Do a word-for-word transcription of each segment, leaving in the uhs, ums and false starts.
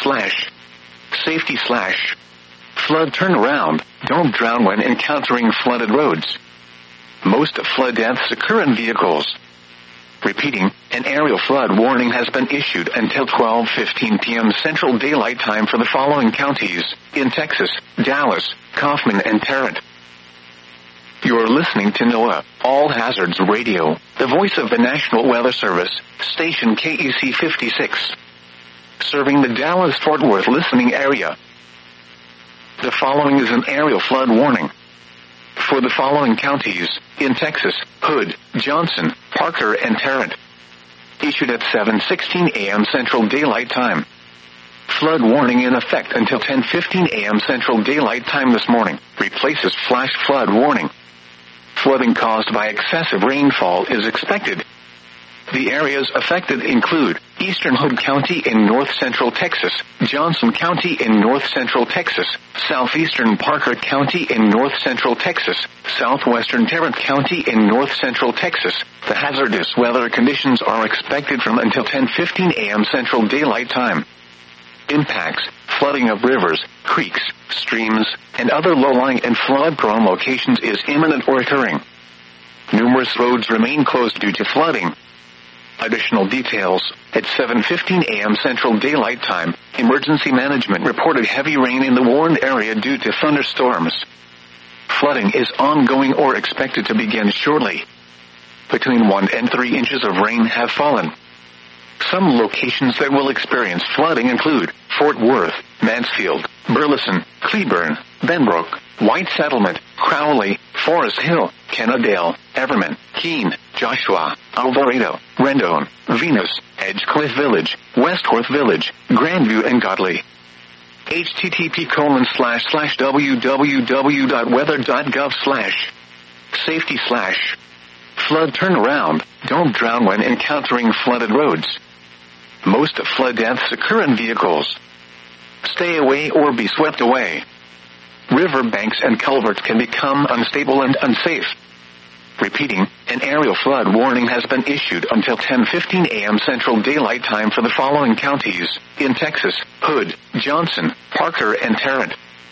slash safety slash flood turnaround. Don't drown when encountering flooded roads. Most flood deaths occur in vehicles. Repeating, an aerial flood warning has been issued until twelve fifteen p.m. Central Daylight Time for the following counties in Texas: Dallas, Kaufman, and Tarrant. You are listening to NOAA All Hazards Radio, the voice of the National Weather Service, station K E C fifty-six, serving the Dallas-Fort Worth listening area. The following is an aerial flood warning for the following counties in Texas: Hood, Johnson, Parker, and Tarrant. Issued at seven sixteen a.m. Central Daylight Time. Flood warning in effect until ten fifteen a.m. Central Daylight Time this morning. Replaces flash flood warning. Flooding caused by excessive rainfall is expected. The areas affected include Eastern Hood County in north-central Texas, Johnson County in north-central Texas, southeastern Parker County in north-central Texas, southwestern Tarrant County in north-central Texas. The hazardous weather conditions are expected from until ten fifteen a.m. Central Daylight Time. Impacts: flooding of rivers, creeks, streams, and other low-lying and flood-prone locations is imminent or occurring. Numerous roads remain closed due to flooding. Additional details: at seven fifteen a.m. Central Daylight Time, Emergency Management reported heavy rain in the warned area due to thunderstorms. Flooding is ongoing or expected to begin shortly. Between one and three inches of rain have fallen. Some locations that will experience flooding include Fort Worth, Mansfield, Burleson, Cleburne, Benbrook, White Settlement, Crowley, Forest Hill, Kennedale, Everman, Keene, Joshua, Alvarado, Rendon, Venus, Edgecliff Village, Westworth Village, Grandview, and Godley. http colon slash slash www.weather.gov slash safety slash flood turnaround. Don't drown when encountering flooded roads. Most flood deaths occur in vehicles. Stay away or be swept away. River banks and culverts can become unstable and unsafe. Repeating, an aerial flood warning has been issued until ten fifteen a.m. Central Daylight Time for the following counties in Texas: Hood, Johnson, Parker, and Tarrant.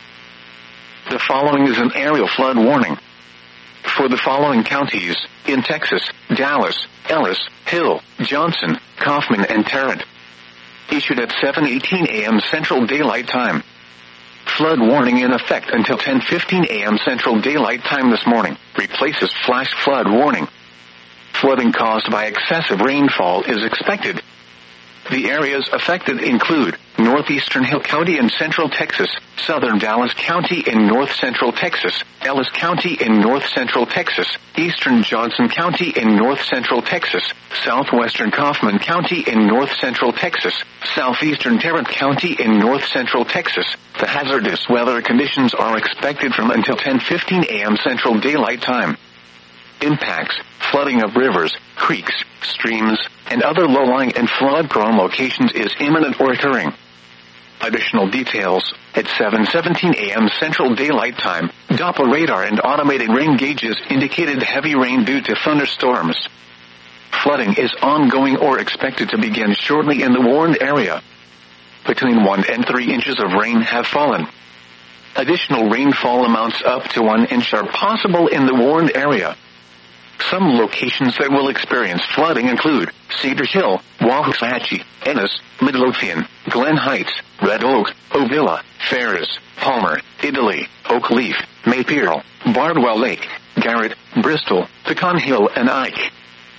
The following is an aerial flood warning for the following counties in Texas: Dallas, Ellis, Hill, Johnson, Kaufman, and Tarrant. Issued at seven eighteen a.m. Central Daylight Time. Flood warning in effect until ten fifteen a.m. Central Daylight Time this morning. Replaces flash flood warning. Flooding caused by excessive rainfall is expected. The areas affected include northeastern Hill County in central Texas, southern Dallas County in north-central Texas, Ellis County in north-central Texas, eastern Johnson County in north-central Texas, southwestern Kaufman County in north-central Texas, southeastern Tarrant County in north-central Texas. The hazardous weather conditions are expected from until ten fifteen a.m. Central Daylight Time. Impacts: flooding of rivers, creeks, streams, and other low-lying and flood-prone locations is imminent or occurring. Additional details: at seven seventeen a.m. Central Daylight Time, Doppler radar and automated rain gauges indicated heavy rain due to thunderstorms. Flooding is ongoing or expected to begin shortly in the warned area. Between one and three inches of rain have fallen. Additional rainfall amounts up to one inch are possible in the warned area. Some locations that will experience flooding include Cedar Hill, Waxahachie, Ennis, Midlothian, Glen Heights, Red Oak, Ovilla, Ferris, Palmer, Italy, Oak Leaf, Maypierre, Bardwell Lake, Garrett, Bristol, Pecan Hill, and Ike.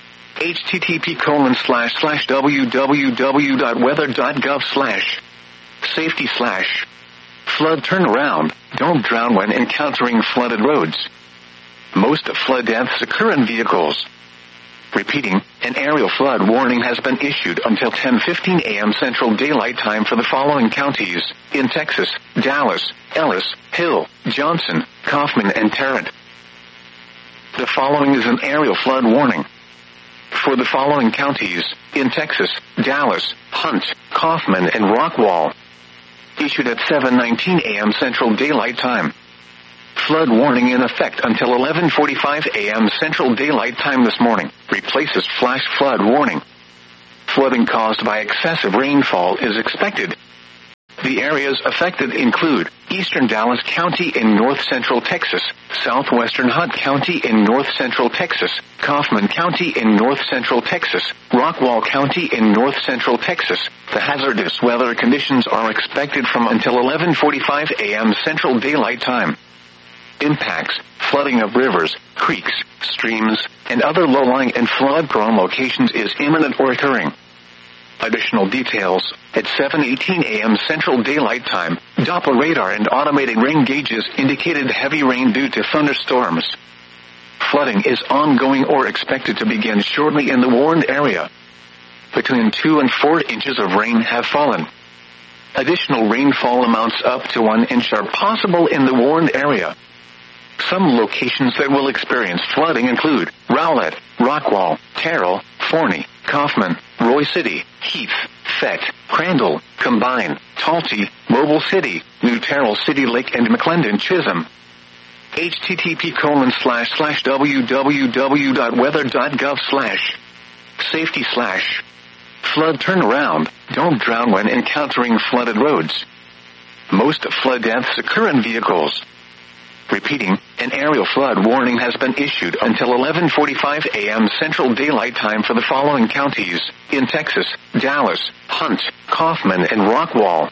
http colon slash slash www.weather.gov slash safety slash flood turnaround. Don't drown when encountering flooded roads. Most flood deaths occur in vehicles. Repeating, an aerial flood warning has been issued until ten fifteen a.m. Central Daylight Time for the following counties in Texas: Dallas, Ellis, Hill, Johnson, Kaufman, and Tarrant. The following is an aerial flood warning for the following counties in Texas: Dallas, Hunt, Kaufman, and Rockwall. Issued at seven nineteen a.m. Central Daylight Time. Flood warning in effect until eleven forty-five a.m. Central Daylight Time this morning. Replaces flash flood warning. Flooding caused by excessive rainfall is expected. The areas affected include eastern Dallas County in north-central Texas, southwestern Hunt County in north-central Texas, Kaufman County in north-central Texas, Rockwall County in north-central Texas. The hazardous weather conditions are expected from until eleven forty-five a.m. Central Daylight Time. Impacts: flooding of rivers, creeks, streams, and other low-lying and flood-prone locations is imminent or occurring. Additional details: at seven eighteen a.m. Central Daylight Time, Doppler radar and automated rain gauges indicated heavy rain due to thunderstorms. Flooding is ongoing or expected to begin shortly in the warned area. Between two and four inches of rain have fallen. Additional rainfall amounts up to one inch are possible in the warned area. Some locations that will experience flooding include Rowlett, Rockwall, Terrell, Forney, Kaufman, Roy City, Heath, Fett, Crandall, Combine, Talty, Mobile City, New Terrell City Lake and McClendon Chisholm. http colon slash slash www.weather.gov slash safety slash flood turnaround. Don't drown when encountering flooded roads. Most flood deaths occur in vehicles. Repeating, an aerial flood warning has been issued until eleven forty-five a.m. Central Daylight Time for the following counties in Texas: Dallas, Hunt, Kaufman, and Rockwall.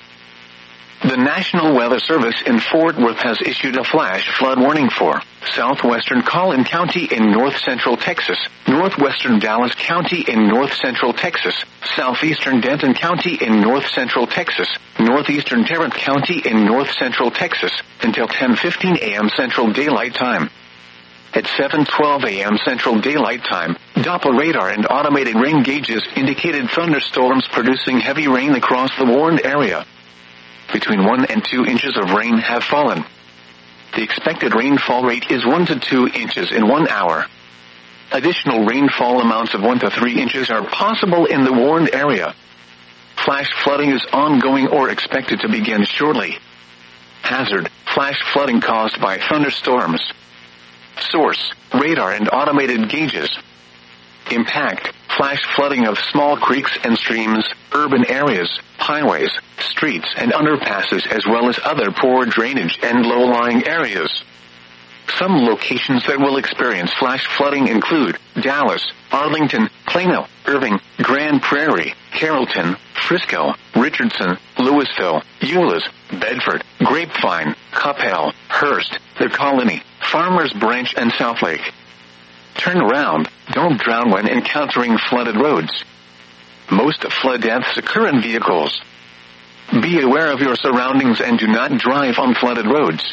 The National Weather Service in Fort Worth has issued a flash flood warning for southwestern Collin County in north-central Texas, northwestern Dallas County in north-central Texas, southeastern Denton County in north-central Texas, northeastern Tarrant County in north-central Texas, until ten fifteen a.m. Central Daylight Time. At seven twelve a.m. Central Daylight Time, Doppler radar and automated rain gauges indicated thunderstorms producing heavy rain across the warned area. Between one and two inches of rain have fallen. The expected rainfall rate is one to two inches in one hour. Additional rainfall amounts of one to three inches are possible in the warned area. Flash flooding is ongoing or expected to begin shortly. Hazard: flash flooding caused by thunderstorms. Source: radar and automated gauges. Impact: flash flooding of small creeks and streams, urban areas, highways, streets and underpasses, as well as other poor drainage and low-lying areas. Some locations that will experience flash flooding include Dallas, Arlington, Plano, Irving, Grand Prairie, Carrollton, Frisco, Richardson, Louisville, Euless, Bedford, Grapevine, Coppell, Hearst, The Colony, Farmers Branch, and Southlake. Turn around. Don't drown when encountering flooded roads. Most flood deaths occur in vehicles. Be aware of your surroundings and do not drive on flooded roads.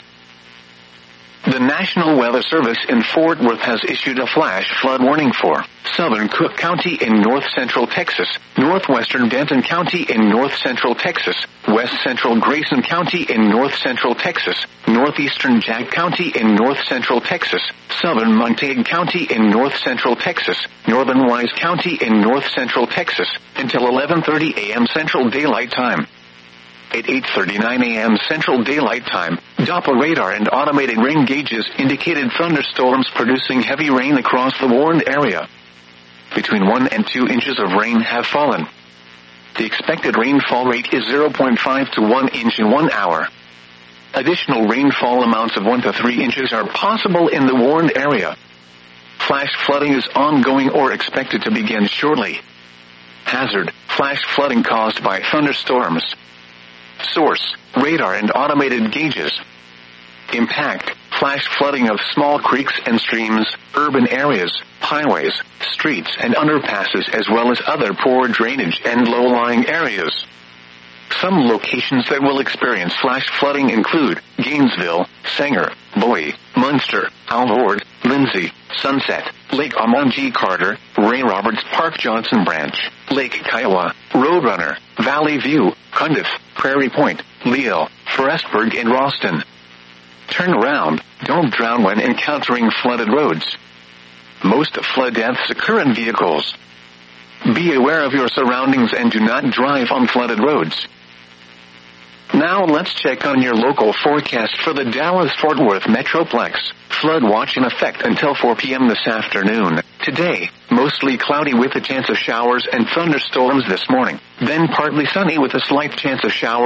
The National Weather Service in Fort Worth has issued a flash flood warning for southern Cook County in north-central Texas, northwestern Denton County in north-central Texas, west-central Grayson County in north-central Texas, northeastern Jack County in north-central Texas, southern Montague County in north-central Texas, northern Wise County in north-central Texas, until eleven thirty a.m. Central Daylight Time. At eight thirty-nine a.m. Central Daylight Time, Doppler radar and automated rain gauges indicated thunderstorms producing heavy rain across the warned area. Between one and two inches of rain have fallen. The expected rainfall rate is zero point five to one inch in one hour. Additional rainfall amounts of one to three inches are possible in the warned area. Flash flooding is ongoing or expected to begin shortly. Hazard: flash flooding caused by thunderstorms. Source: radar and automated gauges. Impact: flash flooding of small creeks and streams, urban areas, highways, streets and underpasses, as well as other poor drainage and low-lying areas. Some locations that will experience flash flooding include Gainesville, Sanger, Bowie, Munster, Alvord, Lindsay, Sunset, Lake Omonji Carter, Ray Roberts Park Johnson Branch, Lake Kiowa, Roadrunner, Valley View, Cundiff, Prairie Point, Leal, Forestburg, and Ralston. Turn around. Don't drown when encountering flooded roads. Most flood deaths occur in vehicles. Be aware of your surroundings and do not drive on flooded roads. Now let's check on your local forecast for the Dallas-Fort Worth Metroplex. Flood watch in effect until four p.m. this afternoon. Today, mostly cloudy with a chance of showers and thunderstorms this morning. Then partly sunny with a slight chance of showers.